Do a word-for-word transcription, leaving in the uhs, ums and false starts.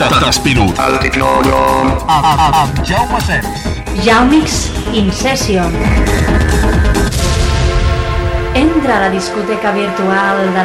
T'espino. El Tecnològic. Amb Jaume Sens. Jaumix in Session. Entra a la discoteca virtual de